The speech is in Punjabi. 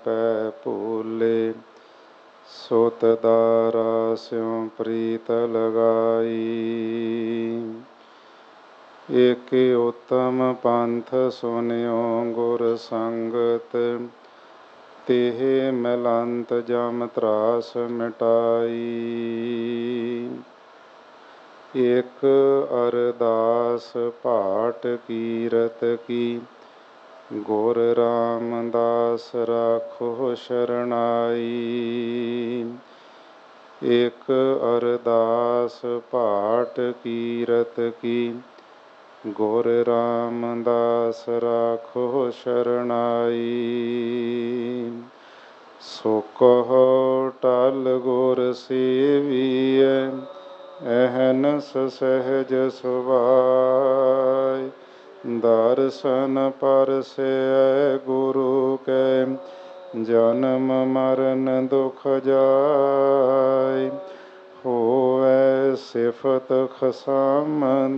ਆਪੈ ਭੂਲੇ। ਸੁਤ ਦਾਰਾ ਸਿਉ ਪ੍ਰੀਤ ਲਗਾਈ। ਏਕ ਉਤਮ ਪੰਥ ਸੁਨਿਓ ਗੁਰ ਸੰਗਤ। ਤਿਹ ਮਿਲੰਤ ਜਮ ਤਰਾਸ ਮਿਟਾਈ। ਇਕ ਅਰਦਾਸ ਭਾਟ ਕੀਰਤ ਕੀ। ਗੁਰ ਰਾਮਦਾਸ ਰਾਖੋ ਸ਼ਰਨਾਈ। ਇਕ ਅਰਦਾਸ ਭਾਟ ਕੀਰਤ ਕੀ। ਗੁਰ ਰਾਮਦਾਸ ਰਾਖੋ ਸ਼ਰਨਾਈ। ਸੋ ਕਹੋ ਟਲ ਗੁਰ ਸੇਵੀਐ। ਅਹਨਸ ਸਹਿਜ ਸੁਭਾਇ। ਦਰਸ਼ਨ ਪਰਸੈ ਗੁਰੂ ਕੈ। ਜਨਮ ਮਰਨ ਦੁਖ ਜਾਇ। ਹੋਵੈ ਸਿਫਤ ਖਸਮ